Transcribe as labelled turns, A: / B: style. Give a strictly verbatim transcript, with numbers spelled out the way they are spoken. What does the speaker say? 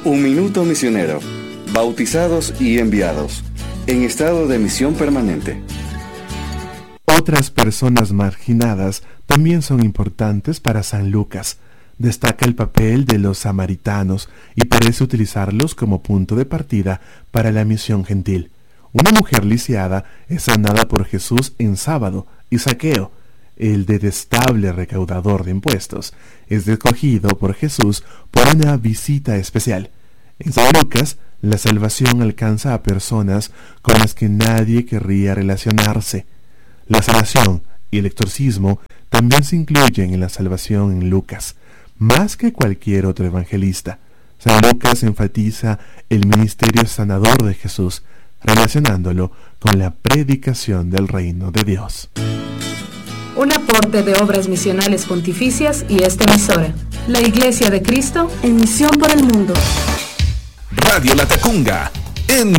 A: Un minuto misionero. Bautizados y enviados. En estado de misión permanente.
B: Otras personas marginadas también son importantes para San Lucas. Destaca el papel de los samaritanos y parece utilizarlos como punto de partida para la misión gentil. Una mujer lisiada es sanada por Jesús en sábado, y Zaqueo, el detestable recaudador de impuestos, es escogido por Jesús por una visita especial. En San Lucas, la salvación alcanza a personas con las que nadie querría relacionarse. La sanación y el exorcismo también se incluyen en la salvación en Lucas, más que cualquier otro evangelista. San Lucas enfatiza el ministerio sanador de Jesús, relacionándolo con la predicación del reino de Dios.
C: Un aporte de Obras Misionales Pontificias y esta emisora, la Iglesia de Cristo en misión por el mundo.
D: Radio La Tacunga, en